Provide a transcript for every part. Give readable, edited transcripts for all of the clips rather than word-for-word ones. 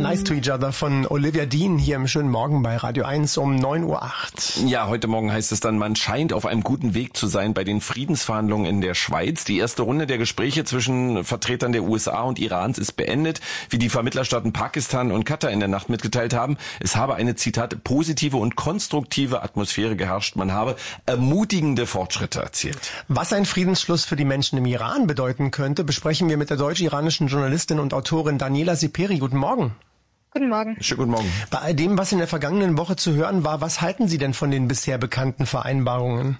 Nice to Each Other von Olivia Dean hier im schönen Morgen bei Radio 1 um 9:08 Uhr. Ja, heute Morgen heißt es dann, man scheint auf einem guten Weg zu sein bei den Friedensverhandlungen in der Schweiz. Die erste Runde der Gespräche zwischen Vertretern der USA und Irans ist beendet. Wie die Vermittlerstaaten Pakistan und Katar in der Nacht mitgeteilt haben, es habe eine, Zitat, positive und konstruktive Atmosphäre geherrscht. Man habe ermutigende Fortschritte erzielt. Was ein Friedensschluss für die Menschen im Iran bedeuten könnte, besprechen wir mit der deutsch-iranischen Journalistin und Autorin Daniela Seperi. Guten Morgen. Guten Morgen. Schönen guten Morgen. Bei all dem, was in der vergangenen Woche zu hören war, was halten Sie denn von den bisher bekannten Vereinbarungen?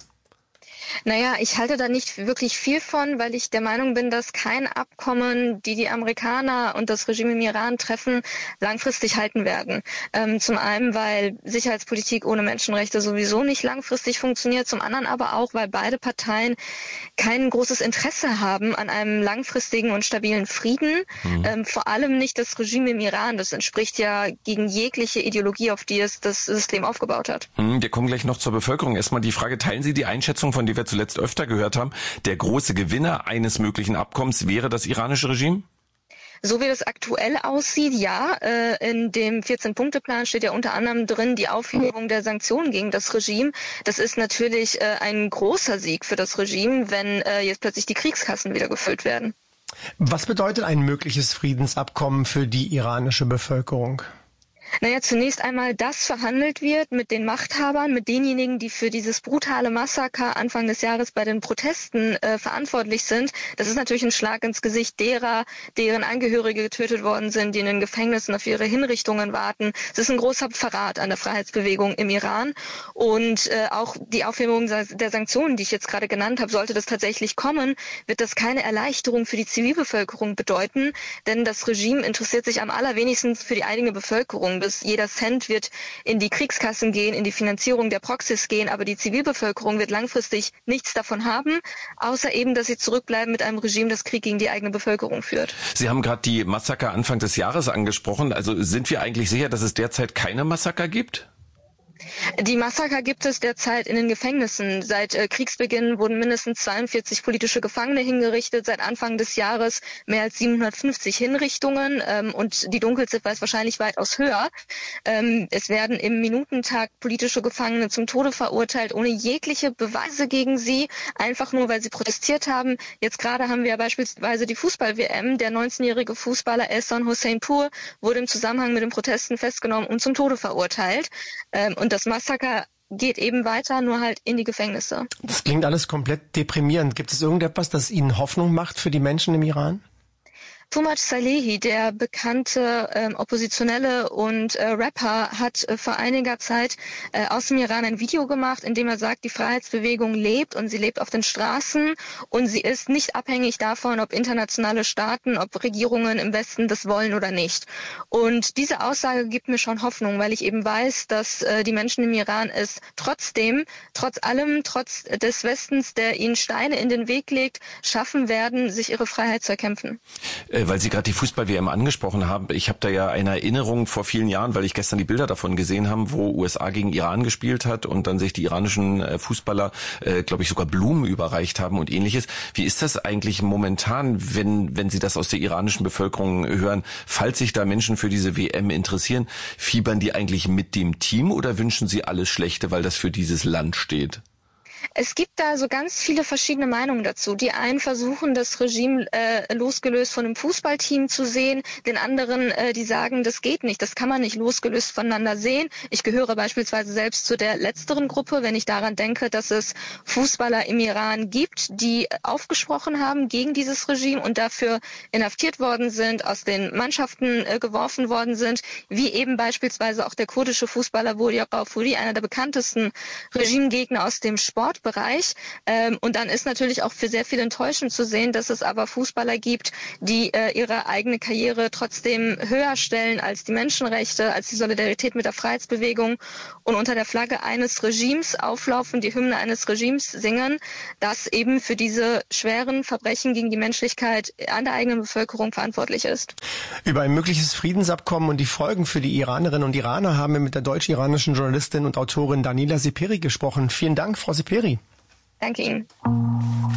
Naja, ich halte da nicht wirklich viel von, weil ich der Meinung bin, dass kein Abkommen, die Amerikaner und das Regime im Iran treffen, langfristig halten werden. Zum einen, weil Sicherheitspolitik ohne Menschenrechte sowieso nicht langfristig funktioniert, zum anderen aber auch, weil beide Parteien kein großes Interesse haben an einem langfristigen und stabilen Frieden. Vor allem nicht das Regime im Iran. Das entspricht ja gegen jegliche Ideologie, auf die es das System aufgebaut hat. Wir kommen gleich noch zur Bevölkerung. Erstmal die Frage, teilen Sie die Einschätzung, von der wir zuletzt öfter gehört haben, der große Gewinner eines möglichen Abkommens wäre das iranische Regime? So wie das aktuell aussieht, ja. In dem 14-Punkte-Plan steht ja unter anderem drin die Aufhebung der Sanktionen gegen das Regime. Das ist natürlich ein großer Sieg für das Regime, wenn jetzt plötzlich die Kriegskassen wieder gefüllt werden. Was bedeutet ein mögliches Friedensabkommen für die iranische Bevölkerung? Naja, zunächst einmal, dass verhandelt wird mit den Machthabern, mit denjenigen, die für dieses brutale Massaker Anfang des Jahres bei den Protesten verantwortlich sind. Das ist natürlich ein Schlag ins Gesicht derer, deren Angehörige getötet worden sind, die in den Gefängnissen auf ihre Hinrichtungen warten. Es ist ein großer Verrat an der Freiheitsbewegung im Iran. Und auch die Aufhebung der Sanktionen, die ich jetzt gerade genannt habe, sollte das tatsächlich kommen, wird das keine Erleichterung für die Zivilbevölkerung bedeuten. Denn das Regime interessiert sich am allerwenigsten für die eigene Bevölkerung. Jeder Cent wird in die Kriegskassen gehen, in die Finanzierung der Proxys gehen, aber die Zivilbevölkerung wird langfristig nichts davon haben, außer eben, dass sie zurückbleiben mit einem Regime, das Krieg gegen die eigene Bevölkerung führt. Sie haben gerade die Massaker Anfang des Jahres angesprochen. Also sind wir eigentlich sicher, dass es derzeit keine Massaker gibt? Die Massaker gibt es derzeit in den Gefängnissen. Seit Kriegsbeginn wurden mindestens 42 politische Gefangene hingerichtet. Seit Anfang des Jahres mehr als 750 Hinrichtungen und die Dunkelziffer ist wahrscheinlich weitaus höher. Es werden im Minutentakt politische Gefangene zum Tode verurteilt, ohne jegliche Beweise gegen sie, einfach nur, weil sie protestiert haben. Jetzt gerade haben wir ja beispielsweise die Fußball-WM. Der 19-jährige Fußballer Ehsan Hossein-Pur wurde im Zusammenhang mit den Protesten festgenommen und zum Tode verurteilt. Und das Massaker geht eben weiter, nur halt in die Gefängnisse. Das klingt alles komplett deprimierend. Gibt es irgendetwas, das Ihnen Hoffnung macht für die Menschen im Iran? Toumaj Salehi, der bekannte Oppositionelle und Rapper, hat vor einiger Zeit aus dem Iran ein Video gemacht, in dem er sagt, die Freiheitsbewegung lebt und sie lebt auf den Straßen und sie ist nicht abhängig davon, ob internationale Staaten, ob Regierungen im Westen das wollen oder nicht. Und diese Aussage gibt mir schon Hoffnung, weil ich eben weiß, dass die Menschen im Iran es trotz allem, trotz des Westens, der ihnen Steine in den Weg legt, schaffen werden, sich ihre Freiheit zu erkämpfen. Weil Sie gerade die Fußball-WM angesprochen haben, ich habe da ja eine Erinnerung vor vielen Jahren, weil ich gestern die Bilder davon gesehen habe, wo USA gegen Iran gespielt hat und dann sich die iranischen Fußballer, glaube ich, sogar Blumen überreicht haben und ähnliches. Wie ist das eigentlich momentan, wenn Sie das aus der iranischen Bevölkerung hören, falls sich da Menschen für diese WM interessieren, fiebern die eigentlich mit dem Team oder wünschen Sie alles Schlechte, weil das für dieses Land steht? Es gibt da so ganz viele verschiedene Meinungen dazu. Die einen versuchen, das Regime losgelöst von einem Fußballteam zu sehen. Den anderen, die sagen, das geht nicht, das kann man nicht losgelöst voneinander sehen. Ich gehöre beispielsweise selbst zu der letzteren Gruppe, wenn ich daran denke, dass es Fußballer im Iran gibt, die aufgesprochen haben gegen dieses Regime und dafür inhaftiert worden sind, aus den Mannschaften geworfen worden sind, wie eben beispielsweise auch der kurdische Fußballer Wodi Raufuri, einer der bekanntesten Regimegegner aus dem Sportbereich. Und dann ist natürlich auch für sehr viel enttäuschend zu sehen, dass es aber Fußballer gibt, die ihre eigene Karriere trotzdem höher stellen als die Menschenrechte, als die Solidarität mit der Freiheitsbewegung und unter der Flagge eines Regimes auflaufen, die Hymne eines Regimes singen, das eben für diese schweren Verbrechen gegen die Menschlichkeit an der eigenen Bevölkerung verantwortlich ist. Über ein mögliches Friedensabkommen und die Folgen für die Iranerinnen und Iraner haben wir mit der deutsch-iranischen Journalistin und Autorin Daniela Seperi gesprochen. Vielen Dank, Frau Seperi. Danke Ihnen.